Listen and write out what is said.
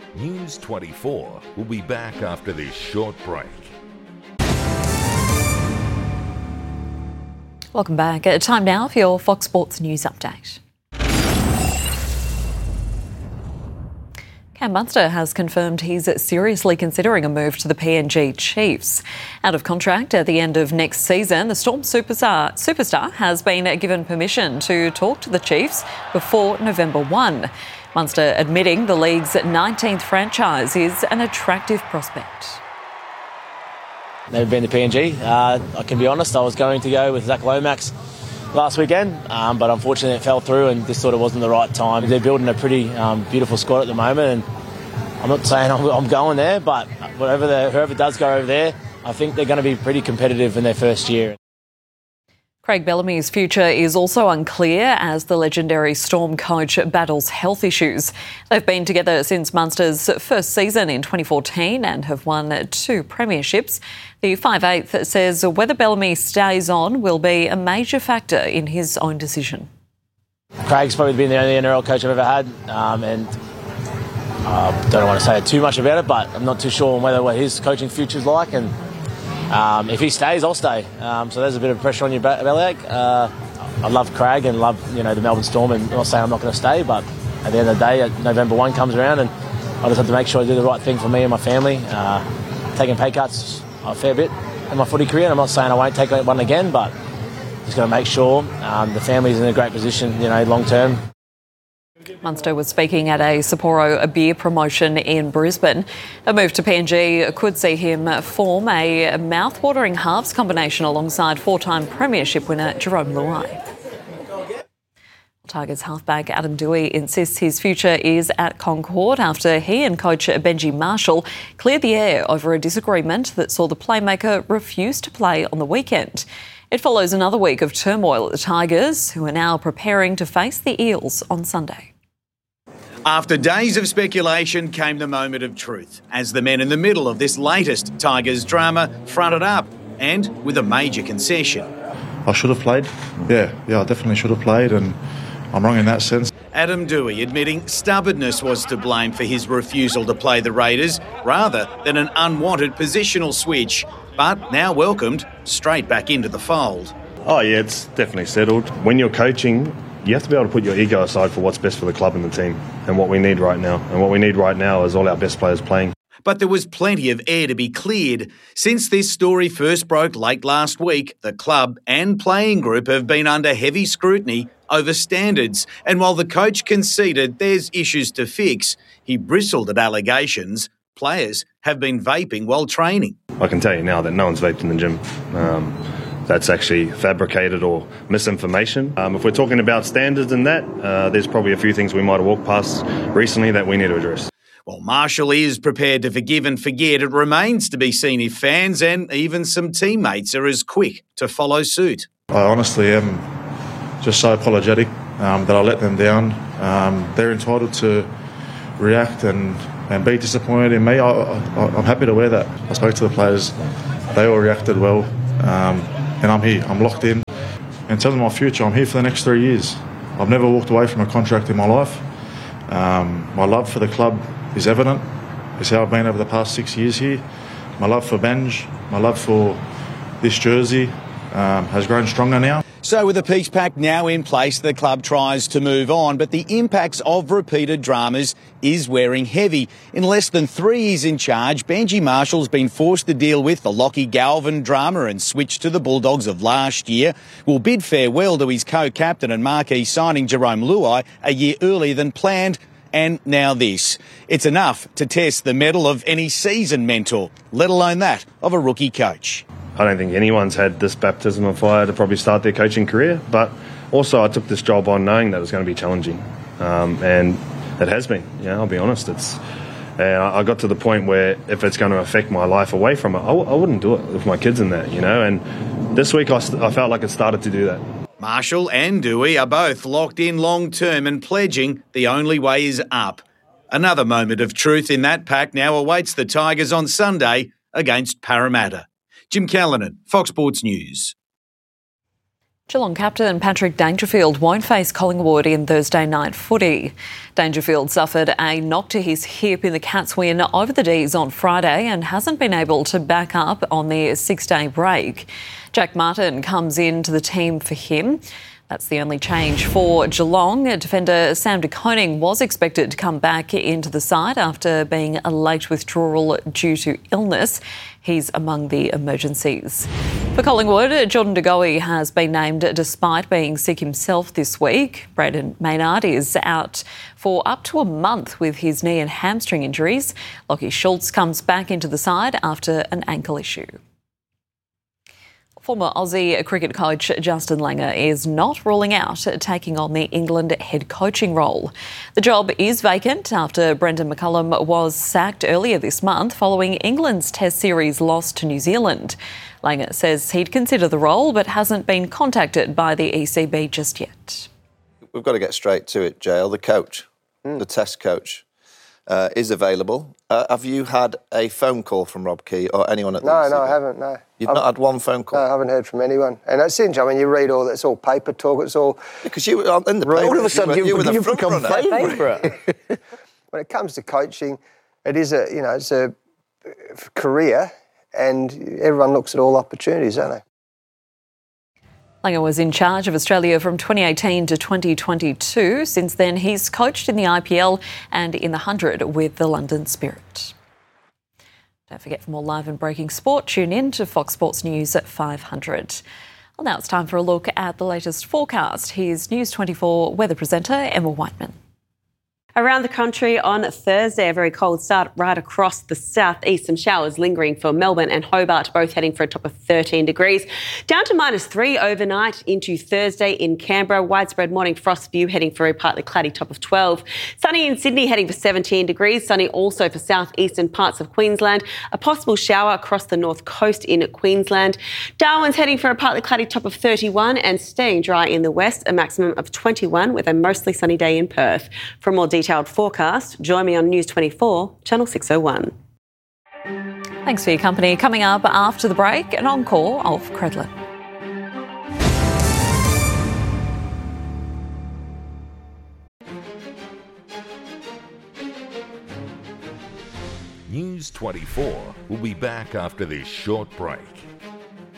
News 24 will be back after this short break. Welcome back. Time now for your Fox Sports News Update. Cam Munster has confirmed he's seriously considering a move to the PNG Chiefs. Out of contract at the end of next season, the Storm superstar has been given permission to talk to the Chiefs before November 1. Munster admitting the league's 19th franchise is an attractive prospect. Never been to PNG. I can be honest, I was going to go with Zach Lomax last weekend, but unfortunately it fell through and this sort of wasn't the right time. They're building a pretty beautiful squad at the moment, and I'm not saying I'm going there, but whoever does go over there, I think they're going to be pretty competitive in their first year. Craig Bellamy's future is also unclear as the legendary Storm coach battles health issues. They've been together since Munster's first season in 2014 and have won 2 premierships. The 5/8 says whether Bellamy stays on will be a major factor in his own decision. Craig's probably been the only NRL coach I've ever had, and I don't want to say too much about it, but I'm not too sure on what his coaching future's like, and if he stays, I'll stay. So there's a bit of pressure on your belly. I love Craig and love the Melbourne Storm, and I'm not saying I'm not going to stay, but at the end of the day, November 1 comes around, and I just have to make sure I do the right thing for me and my family. Taking pay cuts a fair bit in my footy career, and I'm not saying I won't take one again, but just got to make sure the family's in a great position, long term. Munster was speaking at a Sapporo beer promotion in Brisbane. A move to PNG could see him form a mouth-watering halves combination alongside 4-time premiership winner Jerome Luai. Tigers halfback Adam Doueihi insists his future is at Concord after he and coach Benji Marshall cleared the air over a disagreement that saw the playmaker refuse to play on the weekend. It follows another week of turmoil at the Tigers, who are now preparing to face the Eels on Sunday. After days of speculation came the moment of truth, as the men in the middle of this latest Tigers drama fronted up, and with a major concession. I should have played. Yeah, I definitely should have played, and I'm wrong in that sense. Adam Doueihi admitting stubbornness was to blame for his refusal to play the Raiders, rather than an unwanted positional switch, but now welcomed straight back into the fold. Oh yeah, it's definitely settled. When you're coaching, you have to be able to put your ego aside for what's best for the club and the team and what we need right now. And what we need right now is all our best players playing. But there was plenty of air to be cleared. Since this story first broke late last week, the club and playing group have been under heavy scrutiny over standards. And while the coach conceded there's issues to fix, he bristled at allegations players have been vaping while training. I can tell you now that no one's vaped in the gym. That's actually fabricated or misinformation. If we're talking about standards and that, there's probably a few things we might have walked past recently that we need to address. While Marshall is prepared to forgive and forget, it remains to be seen if fans and even some teammates are as quick to follow suit. I honestly am just so apologetic that I let them down. They're entitled to react and be disappointed in me. I'm happy to wear that. I spoke to the players. They all reacted well. And I'm here. I'm locked in. In terms of my future, I'm here for the next 3 years. I've never walked away from a contract in my life. My love for the club is evident. It's how I've been over the past 6 years here. My love for Benj, my love for this jersey has grown stronger now. So with the peace pact now in place, the club tries to move on, but the impacts of repeated dramas is wearing heavy. In less than 3 years in charge, Benji Marshall's been forced to deal with the Lockie Galvin drama and switch to the Bulldogs of last year, will bid farewell to his co-captain and marquee signing Jerome Luai a year earlier than planned, and now this. It's enough to test the mettle of any seasoned mentor, let alone that of a rookie coach. I don't think anyone's had this baptism of fire to probably start their coaching career, but also I took this job on knowing that it was going to be challenging, and it has been. I'll be honest. And I got to the point where if it's going to affect my life away from it, I wouldn't do it with my kids in that, And this week I felt like it started to do that. Marshall and Doueihi are both locked in long term and pledging the only way is up. Another moment of truth in that pack now awaits the Tigers on Sunday against Parramatta. Jim Callanan, Fox Sports News. Geelong captain Patrick Dangerfield won't face Collingwood in Thursday night footy. Dangerfield suffered a knock to his hip in the Cats win over the D's on Friday and hasn't been able to back up on the 6-day break. Jack Martin comes into the team for him. That's the only change for Geelong. Defender Sam de Koning was expected to come back into the side after being a late withdrawal due to illness. He's among the emergencies. For Collingwood, Jordan De Goey has been named despite being sick himself this week. Braden Maynard is out for up to a month with his knee and hamstring injuries. Lachie Schultz comes back into the side after an ankle issue. Former Aussie cricket coach Justin Langer is not ruling out taking on the England head coaching role. The job is vacant after Brendan McCullum was sacked earlier this month following England's Test series loss to New Zealand. Langer says he'd consider the role but hasn't been contacted by the ECB just yet. We've got to get straight to it, JL. The coach, the Test coach, is available. Have you had a phone call from Rob Key or anyone at the ECB? No, I haven't, no. You've not had one phone call? No, I haven't heard from anyone. And it's interesting, I mean, you read all that, it's all paper talk, it's all... Because you were in the paper. All of a sudden, you were the you've front become runner. favourite. When it comes to coaching, it is it's a career, and everyone looks at all opportunities, don't they? Langer was in charge of Australia from 2018 to 2022. Since then, he's coached in the IPL and in the 100 with the London Spirit. Don't forget, for more live and breaking sport, tune in to Fox Sports News at 500. Well, now it's time for a look at the latest forecast. Here's News 24 weather presenter Emma Whiteman. Around the country on Thursday, a very cold start right across the southeast. Some showers lingering for Melbourne and Hobart, both heading for a top of 13 degrees. Down to -3 overnight into Thursday in Canberra. Widespread morning frost view heading for a partly cloudy top of 12. Sunny in Sydney heading for 17 degrees. Sunny also for southeastern parts of Queensland. A possible shower across the north coast in Queensland. Darwin's heading for a partly cloudy top of 31 and staying dry in the west. A maximum of 21 with a mostly sunny day in Perth. For more detailed forecast, join me on News 24, Channel 601. Thanks for your company. Coming up after the break, an encore of Credlin. News 24 will be back after this short break.